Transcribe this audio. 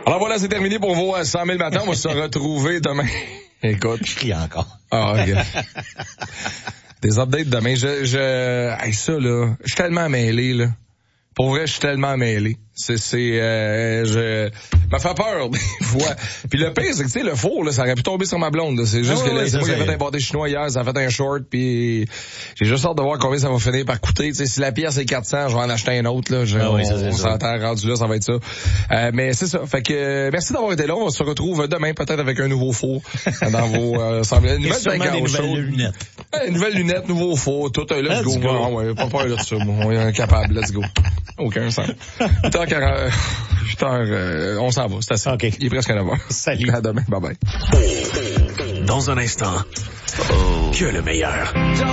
Alors voilà, c'est terminé pour vos 100 000 matins. On va se retrouver demain. Écoute. Je crie encore. Ah, OK. Des updates demain. Hey, ça, là, je suis tellement mêlé, là. Pour vrai, je suis tellement mêlé. m'a fait peur, des fois. Puis le pire, c'est que, tu sais, le four, là, ça aurait pu tomber sur ma blonde, là. C'est juste que là, c'est moi qui ai fait un pâté chinois hier, ça a fait un short, puis j'ai juste hâte de voir combien ça va finir par coûter. Tu sais, si la pièce est 400, je vais en acheter un autre, là. On s'entend rendu là, ça va être ça. Mais c'est ça. Fait que, merci d'avoir été là. On se retrouve demain, peut-être avec un nouveau four dans vos, nouvelles lunettes. Nouvelles lunettes, nouveau four, tout, let's go. Ouais, pas peur de ça, on est incapable, let's go. Aucun sens. 8h40, on s'en va, c'est assez. Okay. Il est presque 9h. Salut. À demain, bye bye. Dans un instant, que le meilleur.